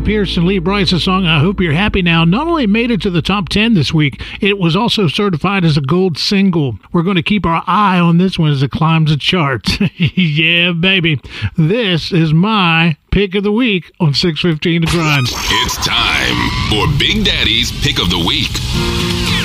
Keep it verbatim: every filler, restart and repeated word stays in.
Pierce and Lee Brice's song, I Hope You're Happy Now, not only made it to the top ten this week, it was also certified as a gold single. We're going to keep our eye on this one as it climbs the charts. Yeah, baby. This is my pick of the week on six fifteen to Grind. It's time for Big Daddy's Pick of the Week.